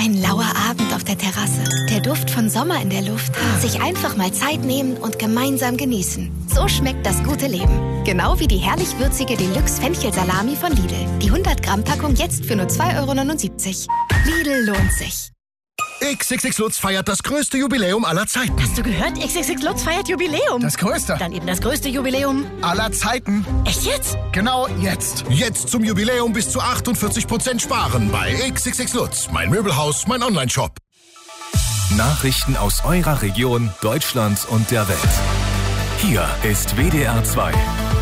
Ein lauer Abend auf der Terrasse. Der Duft von Sommer in der Luft. Sich einfach mal Zeit nehmen und gemeinsam genießen. So schmeckt das gute Leben. Genau wie die herrlich würzige Deluxe-Fenchel-Salami von Lidl. Die 100-Gramm-Packung jetzt für nur 2,79 €. Lidl lohnt sich. XXX Lutz feiert das größte Jubiläum aller Zeiten. Hast du gehört? XXX Lutz feiert Jubiläum. Das größte. Dann eben das größte Jubiläum aller Zeiten. Echt jetzt? Genau jetzt. Jetzt zum Jubiläum bis zu 48% sparen bei XXX Lutz. Mein Möbelhaus, mein Onlineshop. Nachrichten aus eurer Region, Deutschland und der Welt. Hier ist WDR 2.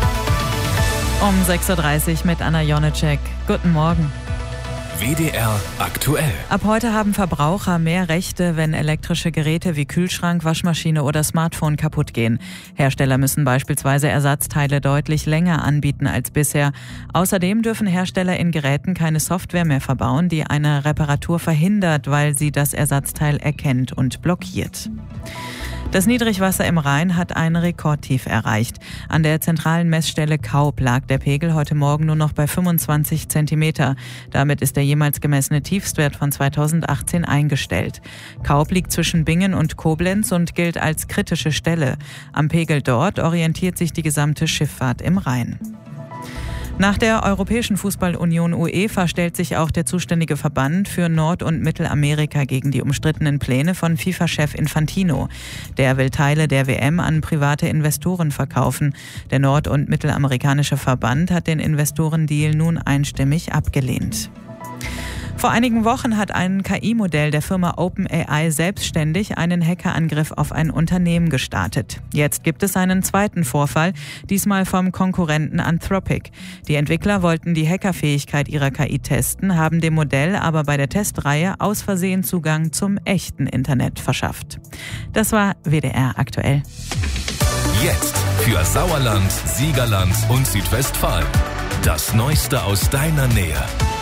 Um 6:30 Uhr mit Anna Jonecek. Guten Morgen. WDR aktuell. Ab heute haben Verbraucher mehr Rechte, wenn elektrische Geräte wie Kühlschrank, Waschmaschine oder Smartphone kaputt gehen. Hersteller müssen beispielsweise Ersatzteile deutlich länger anbieten als bisher. Außerdem dürfen Hersteller in Geräten keine Software mehr verbauen, die eine Reparatur verhindert, weil sie das Ersatzteil erkennt und blockiert. Das Niedrigwasser im Rhein hat ein Rekordtief erreicht. An der zentralen Messstelle Kaub lag der Pegel heute Morgen nur noch bei 25 Zentimeter. Damit ist der jemals gemessene Tiefstwert von 2018 eingestellt. Kaub liegt zwischen Bingen und Koblenz und gilt als kritische Stelle. Am Pegel dort orientiert sich die gesamte Schifffahrt im Rhein. Nach der Europäischen Fußballunion UEFA stellt sich auch der zuständige Verband für Nord- und Mittelamerika gegen die umstrittenen Pläne von FIFA-Chef Infantino. Der will Teile der WM an private Investoren verkaufen. Der nord- und mittelamerikanische Verband hat den Investorendeal nun einstimmig abgelehnt. Vor einigen Wochen hat ein KI-Modell der Firma OpenAI selbstständig einen Hackerangriff auf ein Unternehmen gestartet. Jetzt gibt es einen zweiten Vorfall, diesmal vom Konkurrenten Anthropic. Die Entwickler wollten die Hackerfähigkeit ihrer KI testen, haben dem Modell aber bei der Testreihe aus Versehen Zugang zum echten Internet verschafft. Das war WDR aktuell. Jetzt für Sauerland, Siegerland und Südwestfalen. Das Neueste aus deiner Nähe.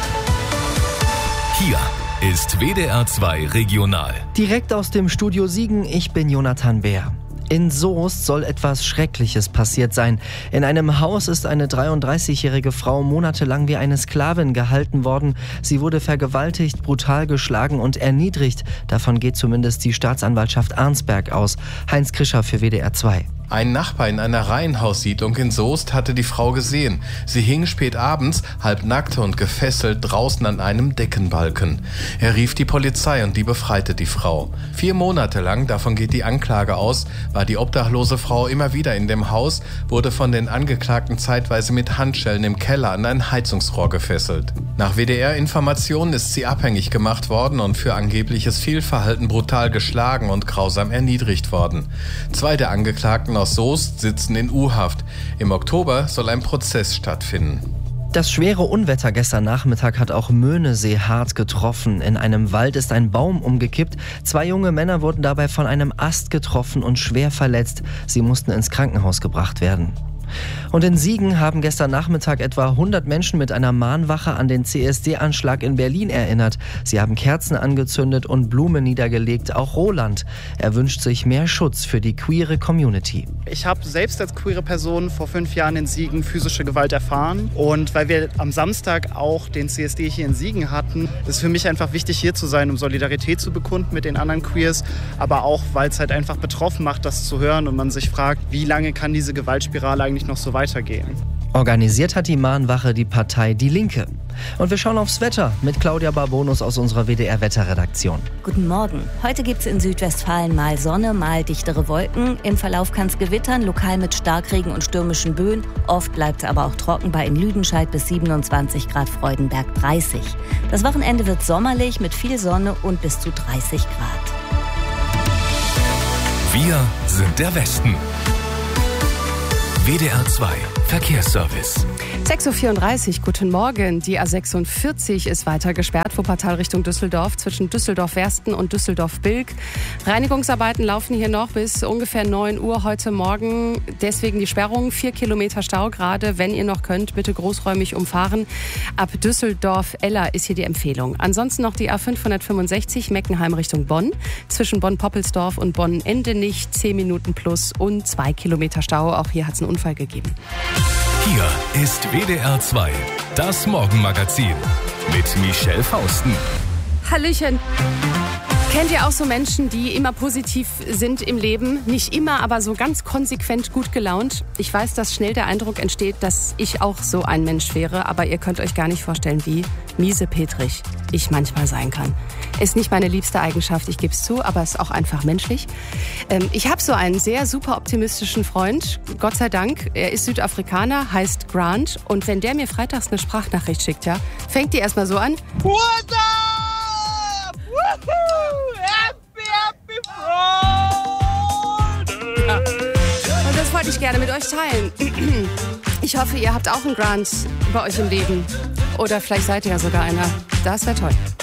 Hier ist WDR 2 Regional. Direkt aus dem Studio Siegen, ich bin Jonathan Bär. In Soest soll etwas Schreckliches passiert sein. In einem Haus ist eine 33-jährige Frau monatelang wie eine Sklavin gehalten worden. Sie wurde vergewaltigt, brutal geschlagen und erniedrigt. Davon geht zumindest die Staatsanwaltschaft Arnsberg aus. Heinz Krischer für WDR 2. Ein Nachbar in einer Reihenhaussiedlung in Soest hatte die Frau gesehen. Sie hing spät abends, halbnackt und gefesselt, draußen an einem Deckenbalken. Er rief die Polizei und die befreite die Frau. 4 Monate lang, davon geht die Anklage aus, war die obdachlose Frau immer wieder in dem Haus, wurde von den Angeklagten zeitweise mit Handschellen im Keller an ein Heizungsrohr gefesselt. Nach WDR-Informationen ist sie abhängig gemacht worden und für angebliches Fehlverhalten brutal geschlagen und grausam erniedrigt worden. 2 der Angeklagten aus Soest sitzen in U-Haft. Im Oktober soll ein Prozess stattfinden. Das schwere Unwetter gestern Nachmittag hat auch Möhnesee hart getroffen. In einem Wald ist ein Baum umgekippt. 2 junge Männer wurden dabei von einem Ast getroffen und schwer verletzt. Sie mussten ins Krankenhaus gebracht werden. Und in Siegen haben gestern Nachmittag etwa 100 Menschen mit einer Mahnwache an den CSD-Anschlag in Berlin erinnert. Sie haben Kerzen angezündet und Blumen niedergelegt, auch Roland. Er wünscht sich mehr Schutz für die queere Community. Ich habe selbst als queere Person vor 5 Jahren in Siegen physische Gewalt erfahren. Und weil wir am Samstag auch den CSD hier in Siegen hatten, ist es für mich einfach wichtig, hier zu sein, um Solidarität zu bekunden mit den anderen Queers. Aber auch, weil es halt einfach betroffen macht, das zu hören und man sich fragt, wie lange kann diese Gewaltspirale eigentlich noch so weitergehen. Organisiert hat die Mahnwache die Partei Die Linke. Und wir schauen aufs Wetter mit Claudia Barbonus aus unserer WDR-Wetterredaktion. Guten Morgen. Heute gibt es in Südwestfalen mal Sonne, mal dichtere Wolken. Im Verlauf kann es gewittern, lokal mit Starkregen und stürmischen Böen. Oft bleibt es aber auch trocken bei in Lüdenscheid bis 27 Grad, Freudenberg 30. Das Wochenende wird sommerlich mit viel Sonne und bis zu 30 Grad. Wir sind der Westen. WDR 2 Verkehrsservice. 6:34 Uhr, guten Morgen. Die A46 ist weiter gesperrt, Wuppertal Richtung Düsseldorf, zwischen Düsseldorf-Wersten und Düsseldorf-Bilk. Reinigungsarbeiten laufen hier noch bis ungefähr 9 Uhr heute Morgen. Deswegen die Sperrung, 4 Kilometer Stau gerade. Wenn ihr noch könnt, bitte großräumig umfahren. Ab Düsseldorf-Eller ist hier die Empfehlung. Ansonsten noch die A565 Meckenheim Richtung Bonn. Zwischen Bonn-Poppelsdorf und Bonn-Endenich 10 Minuten plus und 2 Kilometer Stau. Auch hier hat es einen Unfall gegeben. Hier ist WDR 2, das Morgenmagazin mit Michelle Fausten. Hallöchen. Kennt ihr auch so Menschen, die immer positiv sind im Leben? Nicht immer, aber so ganz konsequent gut gelaunt. Ich weiß, dass schnell der Eindruck entsteht, dass ich auch so ein Mensch wäre. Aber ihr könnt euch gar nicht vorstellen, wie miesepetrig ich manchmal sein kann. Ist nicht meine liebste Eigenschaft, ich gebe es zu, aber ist auch einfach menschlich. Ich habe so einen sehr super optimistischen Freund, Gott sei Dank. Er ist Südafrikaner, heißt Grant. Und wenn der mir freitags eine Sprachnachricht schickt, ja, fängt die erstmal so an. What up? Woohoo! Happy Friday! Ja. Und das wollte ich gerne mit euch teilen. Ich hoffe, ihr habt auch einen Grant bei euch im Leben. Oder vielleicht seid ihr ja sogar einer. Das wäre toll.